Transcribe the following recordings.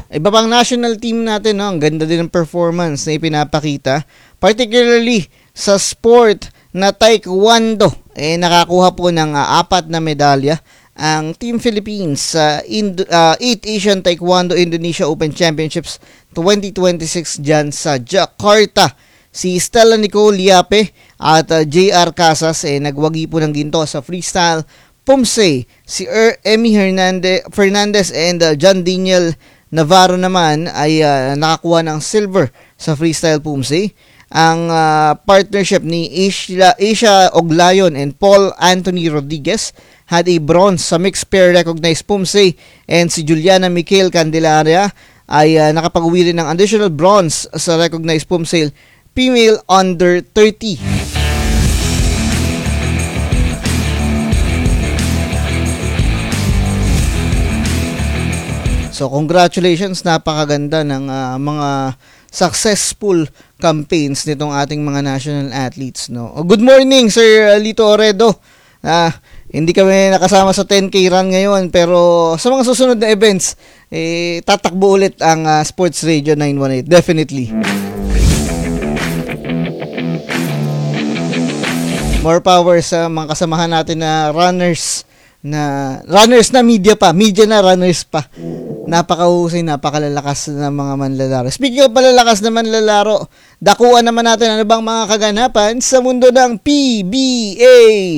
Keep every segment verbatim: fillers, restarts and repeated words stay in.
Iba pang national team natin, no? Ang ganda din ng performance na ipinapakita. Particularly sa sport na taekwondo, eh, nakakuha po ng uh, apat na medalya ang Team Philippines sa uh, Indo- uh, eighth Asian Taekwondo Indonesia Open Championships twenty twenty-six dyan sa Jakarta. Si Stella Nicole Liape at uh, J R Casas eh, nagwagi po ng ginto sa freestyle Pumse. Si er- Emmy Hernandez, Fernandez and uh, John Daniel Navarro naman ay uh, nakakuha ng silver sa freestyle Pumse. Ang uh, partnership ni Asia, Asia Oglayon and Paul Anthony Rodriguez had a bronze sa mixed pair recognized Pumse, and si Juliana Michael Candelaria ay uh, nakapag-uwi rin ng additional bronze sa recognized Pumse female under thirty. So congratulations, napakaganda ng uh, mga successful campaigns nitong ating mga national athletes, no. Oh, good morning Sir Lito Oredo. Ah, hindi kami nakasama sa ten K run ngayon, pero sa mga susunod na events eh tatakbo ulit ang uh, Sports Radio nine one eight, definitely. More power sa mga kasamahan natin na runners na runners na media pa, media na runners pa. Napakahusay, napakalalakas ng mga manlalaro. Speaking of malalakas na manlalaro, dakuan naman natin ano bang mga kaganapan sa mundo ng P B A.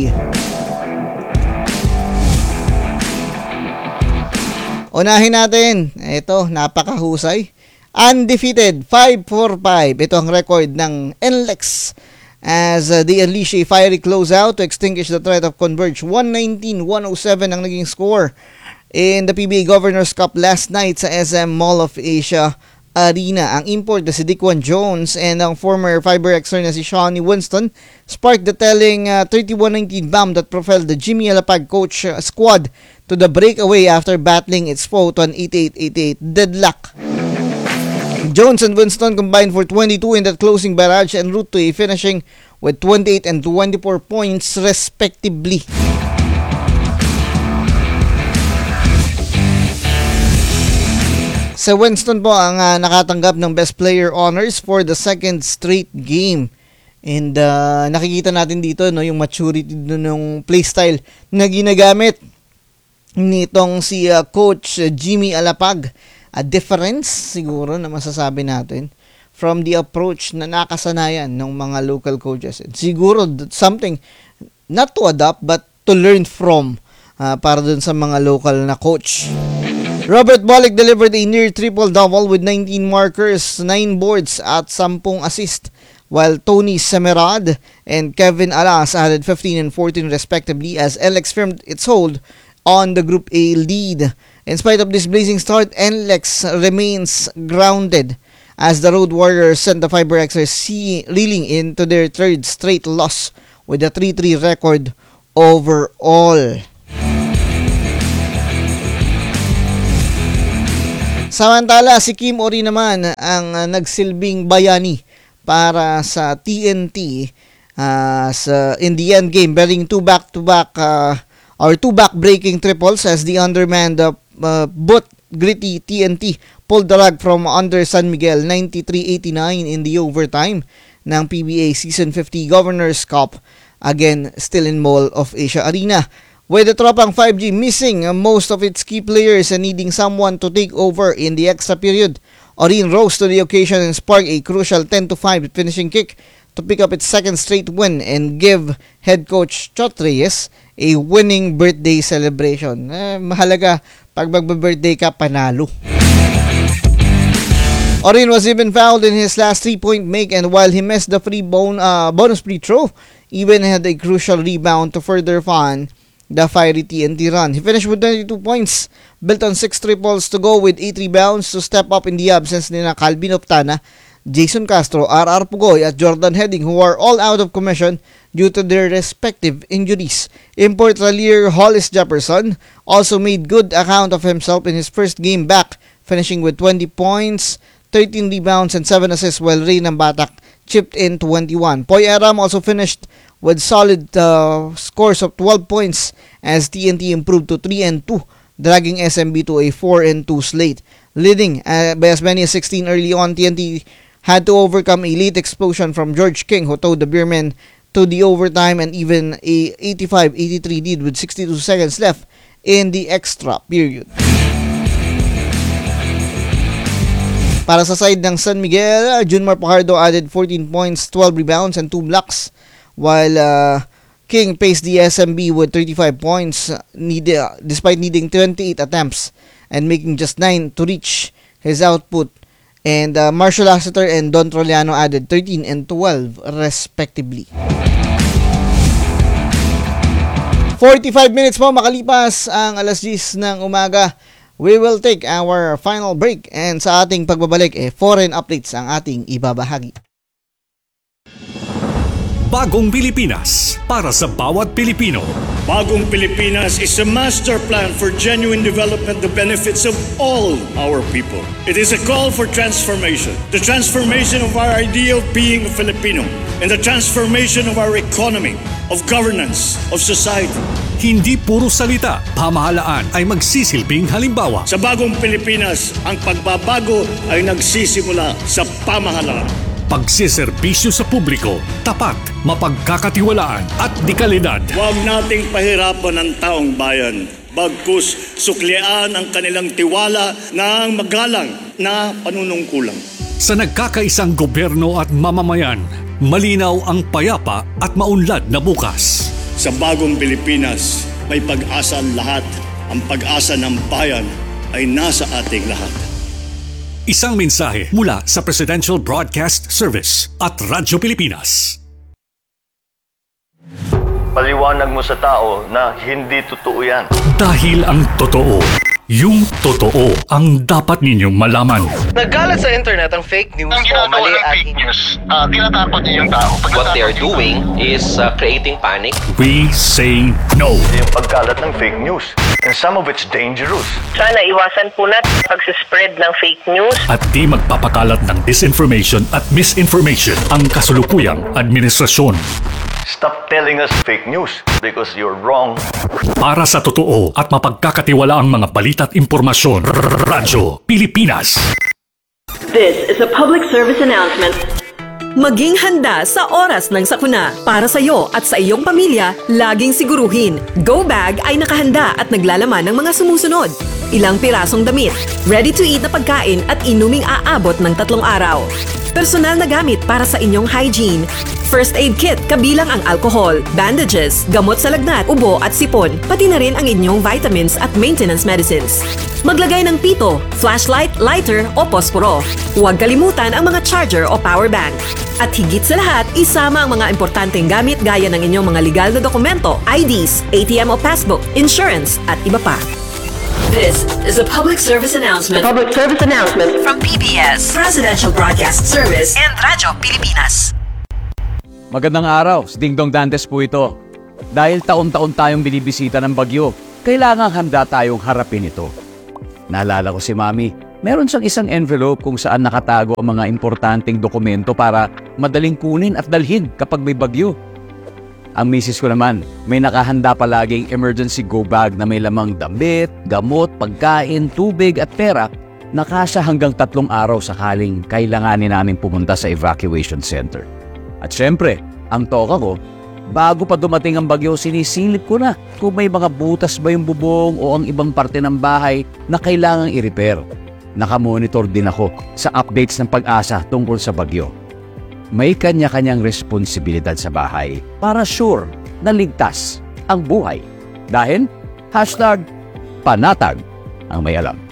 Unahin natin, ito, napakahusay. Undefeated, five four five. Ito ang record ng N L E X as uh, they unleash a fiery closeout to extinguish the threat of Converge. one nineteen one oh seven ang naging score in the P B A Governors Cup last night sa S M Mall of Asia Arena. Ang import na si Dickwan Jones and ang former FiberXer na si Shawnee Winston sparked the telling uh, thirty-one nineteen bomb that propelled the Jimmy Alapag coach uh, squad to the breakaway after battling its foe to an eighty-eight eighty-eight deadlock. Jones and Winston combined for twenty-two in that closing barrage en route to a finishing with twenty-eight and twenty-four points respectively. Sa Winston po ang uh, nakatanggap ng Best Player Honors for the second straight game. And uh, nakikita natin dito no yung maturity ng playstyle na ginagamit nitong si uh, Coach uh, Jimmy Alapag. A difference siguro na masasabi natin from the approach na nakasanayan ng mga local coaches. And siguro something not to adopt but to learn from uh, para dun sa mga local na coach. Robert Bolick delivered a near triple-double with nineteen markers, nine boards at ten assists, while Tony Semerad and Kevin Alas added fifteen and fourteen respectively as L X firmed its hold on the Group A lead. In spite of this blazing start, N L X remains grounded as the Road Warriors sent the FiberXers reeling into their third straight loss with a three three record overall. Samantala, si Kim Ori naman ang uh, nagsilbing bayani para sa T N T uh, sa, in the end game, bearing two back-to-back uh, or two back-breaking triples as the undermanned uh, uh, but gritty T N T pulled the rug from under San Miguel ninety-three eighty-nine in the overtime ng P B A Season fifty Governors Cup, again still in Mall of Asia Arena. With the Tropang five G missing most of its key players and needing someone to take over in the extra period, Orin rose to the occasion and sparked a crucial ten to five finishing kick to pick up its second straight win and give head coach Chot Reyes a winning birthday celebration. Eh, mahalaga pag magbe-birthday ka, panalo. Orin was even fouled in his last three-point make, and while he missed the free bon- uh, bonus free throw, even had a crucial rebound to further fund the fiery T N T run. He finished with twenty-two points, built on six triples to go with eight rebounds to step up in the absence nila Calvin Optana, Jason Castro, R R Pugoy at Jordan Heading, who are all out of commission due to their respective injuries. Import Ralier Hollis Jefferson also made good account of himself in his first game back, finishing with twenty points, thirteen rebounds and seven assists, while Ray Nambatak chipped in twenty-one. Poy Aram also finished with solid uh, scores of twelve points as T N T improved to three and two, dragging S M B to a four and two slate. leading uh, by as many as sixteen early on. T N T had to overcome a late explosion from George King, who towed the Beermen to the overtime, and even a eighty-five eighty-three lead with sixty-two seconds left in the extra period. Para sa side ng San Miguel, Junmar Pajardo added fourteen points, twelve rebounds, and two blocks, while uh, King paced the S M B with thirty-five points, need, uh, despite needing twenty-eight attempts and making just nine to reach his output. And uh, Marshall Lassiter and Don Troliano added thirteen and twelve respectively. forty-five minutes po makalipas ang alas diyes ng umaga. We will take our final break, and sa ating pagbabalik, eh, foreign updates ang ating ibabahagi. Bagong Pilipinas para sa bawat Pilipino. Bagong Pilipinas is a master plan for genuine development that benefits of all our people. It is a call for transformation. The transformation of our idea of being a Filipino and the transformation of our economy, of governance, of society. Hindi puro salita, pamahalaan ay magsisilbing halimbawa. Sa Bagong Pilipinas, ang pagbabago ay nagsisimula sa pamahalaan. Pagsiservisyo sa publiko, tapat, mapagkakatiwalaan at dekalidad. Huwag nating pahirapan ang taong bayan. Bagkus suklian ang kanilang tiwala ng magalang na panunungkulan. Sa nagkakaisang gobyerno at mamamayan, malinaw ang payapa at maunlad na bukas. Sa Bagong Pilipinas, may pag-asa ang lahat. Ang pag-asa ng bayan ay nasa ating lahat. Isang mensahe mula sa Presidential Broadcast Service at Radyo Pilipinas. Paliwanag mo sa tao na hindi totoo yan. Dahil ang totoo, yung totoo ang dapat ninyong malaman. Nagkalat sa internet ang fake news Ang o ginagawa mali ng at fake news, uh, tinatakot niyo yung tao. What they are doing is uh, creating panic. We say no. Yung pagkalat ng fake news. And some of it's dangerous. Sana iwasan po natin pag-spread ng fake news. At di magpapakalat ng disinformation at misinformation ang kasulukuyang administrasyon. Stop telling us fake news because you're wrong. Para sa totoo at mapagkakatiwalaang mga balita at impormasyon, Radyo Pilipinas. This is a public service announcement. Maging handa sa oras ng sakuna. Para sa iyo at sa iyong pamilya, laging siguruhin, Go Bag ay nakahanda at naglalaman ng mga sumusunod. Ilang pirasong damit, ready-to-eat na pagkain at inuming aabot ng tatlong araw. Personal na gamit para sa inyong hygiene. First aid kit kabilang ang alcohol, bandages, gamot sa lagnat, ubo at sipon, pati na rin ang inyong vitamins at maintenance medicines. Maglagay ng pito, flashlight, lighter o posporo. Huwag kalimutan ang mga charger o power bank. At higit sa lahat, isama ang mga importanteng gamit gaya ng inyong mga legal na dokumento, I Ds, A T M o passbook, insurance at iba pa. This is a public service announcement. A public service announcement From P B S, Presidential Broadcast Service, and Radyo Pilipinas. Magandang araw, si Dingdong Dantes po ito. Dahil taon-taon tayong binibisita ng bagyo, kailangang handa tayong harapin ito. Naalala ko si Mami, meron siyang isang envelope kung saan nakatago ang mga importanteng dokumento para madaling kunin at dalhin kapag may bagyo. Ang misis ko naman, may nakahanda palaging emergency go bag na may lamang damit, gamot, pagkain, tubig at pera na kasya hanggang tatlong araw sakaling kailanganin namin pumunta sa evacuation center. At syempre, ang toka ko, bago pa dumating ang bagyo, sinisilip ko na kung may mga butas ba yung bubong o ang ibang parte ng bahay na kailangang i-repair. Nakamonitor din ako sa updates ng Pag-asa tungkol sa bagyo. May kanya-kanyang responsibilidad sa bahay para sure na ligtas ang buhay. Dahil, hashtag panatag ang may alam.